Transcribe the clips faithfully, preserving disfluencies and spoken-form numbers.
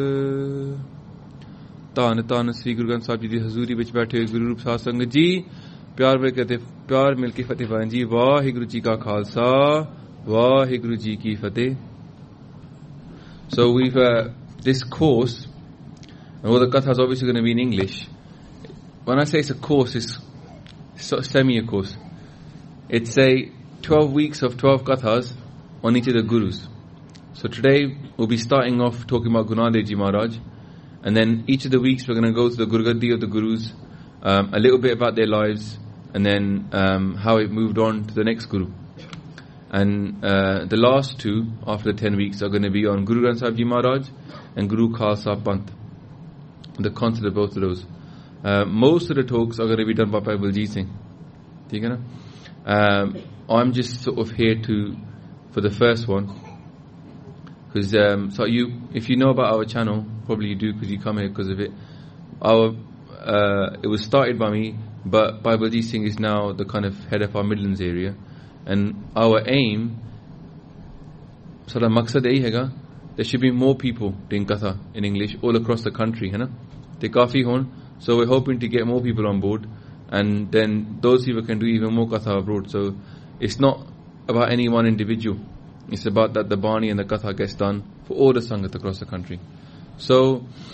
ਧੰਨ ਧੰਨ ਸ੍ਰੀ ਗੁਰੂ ਗ੍ਰੰਥ ਸਾਹਿਬ ਜੀ ਦੀ ਹਜ਼ੂਰੀ ਵਿੱਚ ਬੈਠੇ ਹੋਏ ਗੁਰੂ ਰੂਪ ਸਾਧ ਸੰਗਤ ਜੀ, ਪਿਆਰ ਮਿਲ ਕੇ ਪਿਆਰ ਮਿਲ ਕੇ ਫਤਿਹ ਪਾਣ ਜੀ। ਵਾਹਿਗੁਰੂ ਜੀ ਕਾ ਖਾਲਸਾ, ਵਾਹਿਗੁਰੂ ਜੀ ਕੀ ਫਤਿਹ। So we've uh, this course, and all the katha is obviously going to be in English. When I say it's a course, it's sort of semi a course. It's a twelve weeks of twelve kathas on each of the gurus. So today we'll be starting off talking about Guru Nanak Dev Ji Maharaj, and then each of the weeks we're going to go to the Guru Gaddi of the gurus, um, a little bit about their lives, and then um, how it moved on to the next guru. And uh, the last two after the ten weeks are going to be on Guru Granth Sahib Ji Maharaj and Guru Khalsa Panth, the content of both of those. Uh, most of the talks are going to be done by Bhai Baljit Singh. Okay, na? Um, I'm just sort of here to for the first one, because um, so you, if you know about our channel, probably you do because you come here because of it. Our uh, it was started by me, but Bhai Baljit Singh is now the kind of head of our Midlands area. And our aim, sort of maqsad yahi hai, there should be more people doing katha in English all across the country, hai na? Te kafi hon, so we're hoping to get more people on board, and then those people can do even more katha abroad. So it's not about any one individual, it's about that the bani and the katha gets done for all the sangat across the country. So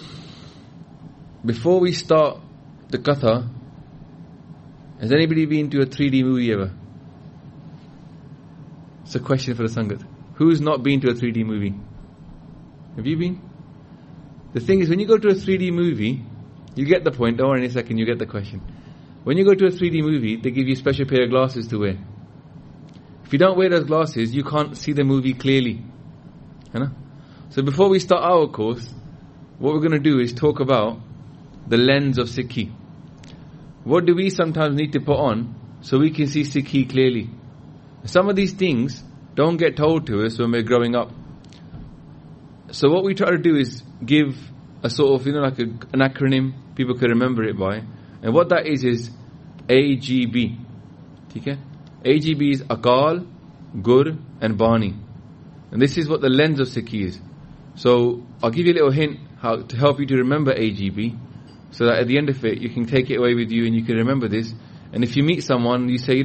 before we start the katha, has anybody been to a three D movie ever? It's a question for the Sangat. Who's not been to a three D movie? Have you been? The thing is, when you go to a three D movie, you get the point. Don't worry, in a second, you get the question. When you go to a three D movie, they give you a special pair of glasses to wear. If you don't wear those glasses, you can't see the movie clearly. Right? So before we start our course, what we're going to do is talk about the lens of Sikhi. What do we sometimes need to put on so we can see Sikhi clearly? Some of these things don't get told to us when we're growing up. So what we try to do is give a sort of, you know, like a, an acronym people can remember it by. And what that is is A G B. Okay? A G B is Akal, Gur and Bani. And this is what the lens of Sikhi is. So I'll give you a little hint how to help you to remember A G B, so that at the end of it you can take it away with you and you can remember this. And if you meet someone, you say, you know,